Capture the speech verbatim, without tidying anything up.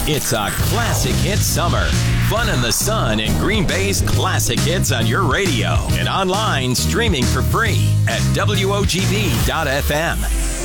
It's a classic hit summer. Fun in the sun and Green Bay's classic hits on your radio and online streaming for free at W O G B dot F M.